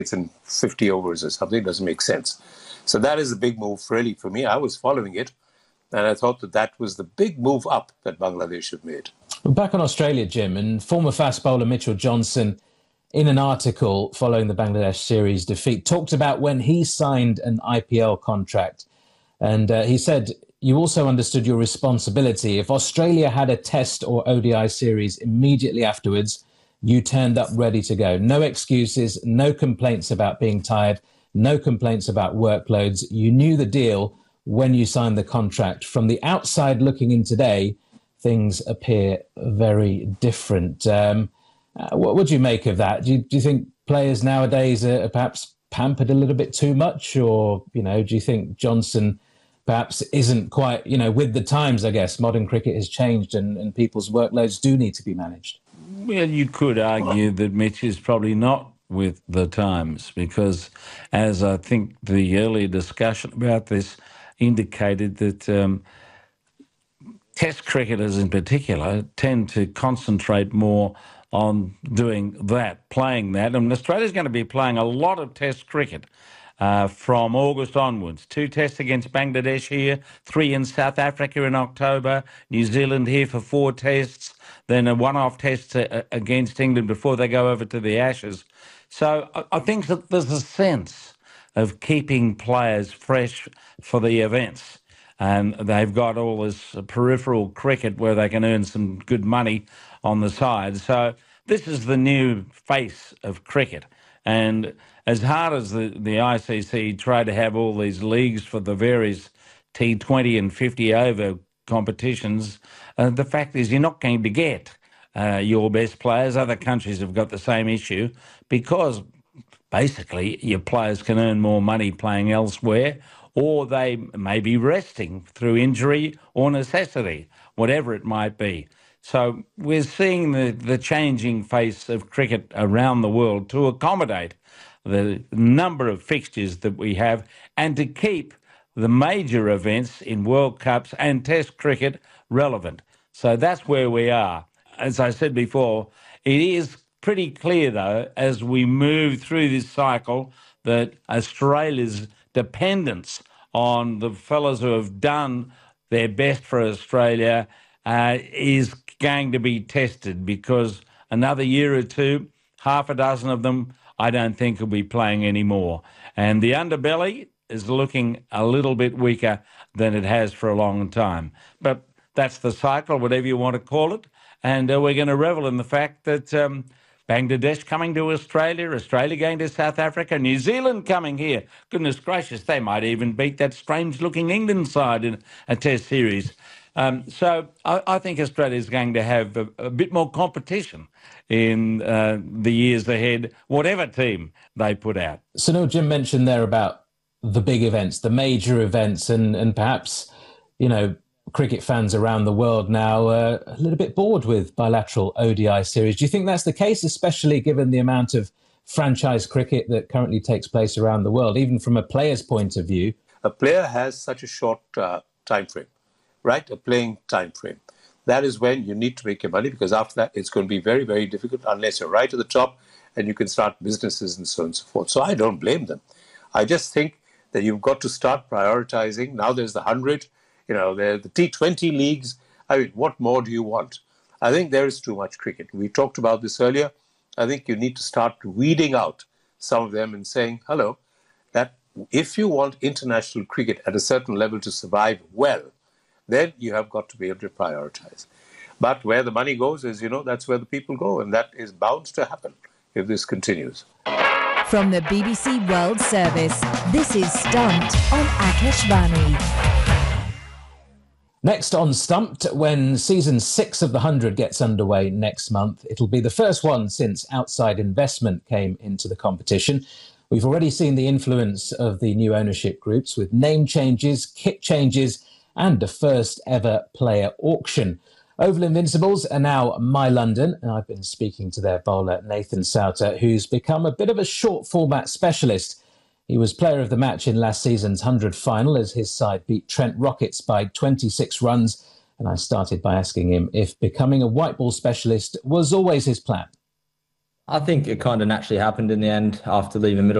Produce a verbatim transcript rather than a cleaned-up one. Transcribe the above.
it's in fifty overs or something. It doesn't make sense. So that is a big move, really, for me. I was following it, and I thought that that was the big move up that Bangladesh have made. We're back on Australia, Jim, and former fast bowler Mitchell Johnson, in an article following the Bangladesh series defeat, talked about when he signed an I P L contract. And uh, he said, you also understood your responsibility. If Australia had a test or O D I series immediately afterwards, you turned up ready to go. No excuses, no complaints about being tired, no complaints about workloads. You knew the deal when you signed the contract. From the outside looking in today, things appear very different. Um, uh, what would you make of that? Do you, do you think players nowadays are perhaps pampered a little bit too much? Or, you know, do you think Johnson perhaps isn't quite, you know, with the times, I guess? Modern cricket has changed and, and people's workloads do need to be managed. Well, you could argue that Mitch is probably not with the times because, as I think the earlier discussion about this indicated, that um, Test cricketers in particular tend to concentrate more on doing that, playing that. And Australia's going to be playing a lot of Test cricket uh, from August onwards. Two tests against Bangladesh here, three in South Africa in October, New Zealand here for four tests, then a one-off test uh, against England before they go over to the Ashes. So I, I think that there's a sense of keeping players fresh for the events. And they've got all this peripheral cricket where they can earn some good money on the side. So this is the new face of cricket. And as hard as the, the I C C try to have all these leagues for the various T twenty and fifty over competitions, uh, the fact is you're not going to get uh, your best players. Other countries have got the same issue because basically your players can earn more money playing elsewhere, or they may be resting through injury or necessity, whatever it might be. So we're seeing the, the changing face of cricket around the world to accommodate the number of fixtures that we have and to keep the major events in World Cups and Test cricket relevant. So that's where we are. As I said before, it is pretty clear, though, as we move through this cycle, that Australia's dependence on the fellas who have done their best for Australia uh, is going to be tested, because another year or two, half a dozen of them, I don't think will be playing anymore. And the underbelly is looking a little bit weaker than it has for a long time. But that's the cycle, whatever you want to call it. And uh, we're going to revel in the fact that um, Bangladesh coming to Australia, Australia going to South Africa, New Zealand coming here. Goodness gracious, they might even beat that strange-looking England side in a Test series. Um, so I, I think Australia is going to have a, a bit more competition in uh, the years ahead, whatever team they put out. So, no, Jim mentioned there about the big events, the major events, and, and perhaps, you know, cricket fans around the world now uh, a little bit bored with bilateral O D I series. Do you think that's the case, especially given the amount of franchise cricket that currently takes place around the world, even from a player's point of view? A player has such a short uh, time frame, right? A playing time frame. That is when you need to make your money, because after that, it's going to be very, very difficult unless you're right at the top and you can start businesses and so on and so forth. So I don't blame them. I just think that you've got to start prioritizing. Now there's the one hundred, you know, the, the T twenty leagues. I mean, what more do you want? I think there is too much cricket. We talked about this earlier. I think you need to start weeding out some of them and saying, hello, that if you want international cricket at a certain level to survive well, then you have got to be able to prioritize. But where the money goes, as you know, that's where the people go. And that is bound to happen if this continues. From the B B C World Service, this is Stumped on Akashvani. Next on Stumped, when season six of The Hundred gets underway next month, it'll be the first one since outside investment came into the competition. We've already seen the influence of the new ownership groups with name changes, kit changes, and the first ever player auction. Oval Invincibles are now My London, and I've been speaking to their bowler Nathan Souter, who's become a bit of a short format specialist. He was player of the match in last season's one hundred final as his side beat Trent Rockets by twenty-six runs, and I started by asking him if becoming a white ball specialist was always his plan. I think it kind of naturally happened in the end after leaving